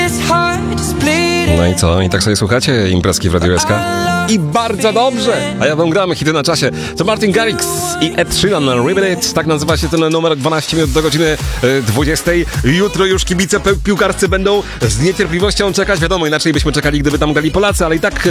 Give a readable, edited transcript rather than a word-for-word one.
No i co? I tak sobie słuchacie imprezki w Radiu SK? I bardzo dobrze! A ja wam gramy hity na czasie. To Martin Garrix i Ed Sheeran, Ribbon It. Tak nazywa się ten numer. 12 minut do godziny 20. Jutro już kibice piłkarscy będą z niecierpliwością czekać. Wiadomo, inaczej byśmy czekali, gdyby tam grali Polacy, ale i tak